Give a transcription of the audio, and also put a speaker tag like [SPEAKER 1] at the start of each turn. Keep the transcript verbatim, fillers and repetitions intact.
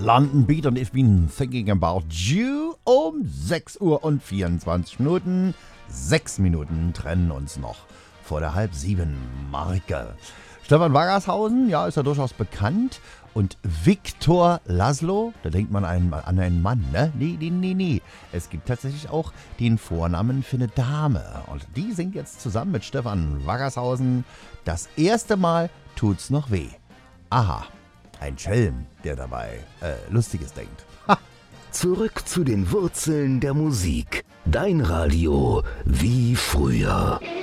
[SPEAKER 1] London Beat und ich bin thinking about you um sechs Uhr und vierundzwanzig Minuten. Sechs Minuten trennen uns noch vor der halb sieben Marke. Stefan Waggershausen, ja, ist ja durchaus bekannt. Und Viktor Laszlo, da denkt man an einen Mann, ne? Nee, nee, nee, nee. Es gibt tatsächlich auch den Vornamen für eine Dame. Und die singt jetzt zusammen mit Stefan Waggershausen. Das erste Mal tut's noch weh. Aha, ein Schelm, der dabei äh, Lustiges denkt. Ha.
[SPEAKER 2] Zurück zu den Wurzeln der Musik. Dein Radio wie früher.